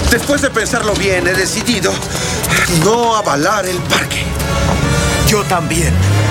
Después de pensarlo bien, he decidido no avalar el parque. Yo también.